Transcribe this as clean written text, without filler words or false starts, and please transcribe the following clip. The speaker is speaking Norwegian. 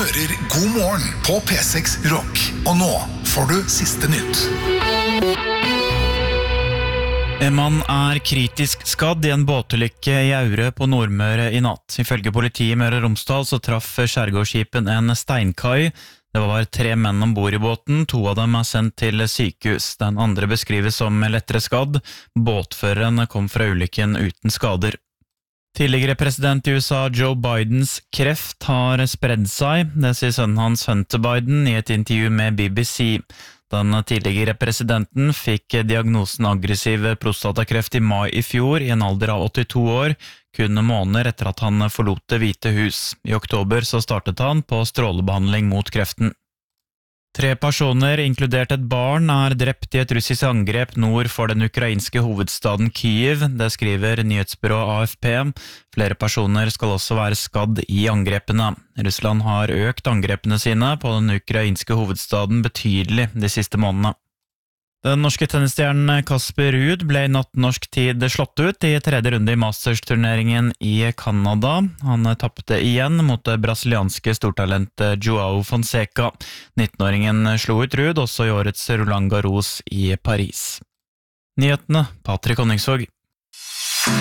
hører God morgen på P6 Rock. Og nå får du siste nytt. En mann kritisk skadd I en båtulykke I Aure på Nordmøre I natt. Ifølge politiet I Møre og Romsdal så traff skjærgårdsskipen en steinkai. Det var 3 menn ombord I båten, 2 av dem sendt til sykehus. Den andre beskrives som lettere skadd. Båtføreren kom fra ulykken uten skader. Tidligere president I USA Joe Bidens kreft har spredd seg. Det sier sønnen hans Hunter Biden I et intervju med BBC. Den tidligere presidenten fikk diagnosen aggressiv prostatakreft I mai I fjor I en alder av 82 år, kun måneder etter at han forlot Det hvite hus. I oktober så startet han på strålebehandling mot kreften. 3 personer, inkludert et barn, drept I et russisk angrep nord for den ukrainske hovedstaden Kyiv. Det skriver nyhetsbyrået AFP. Flere personer skal også være skadd I angrepene. Russland har økt angrepene sine på den ukrainske hovedstaden betydelig de siste månedene. Den norske tennisstjernen Kasper Ruud ble I natt norsk tid slått ut I 3. runde I Masters-turneringen I Kanada. Han tappte igjen mot det brasilianske stortalentet Joao Fonseca. 19-åringen slo ut Ruud også I årets Roland Garros I Paris. Nyhetene, Patrick Honningsvåg.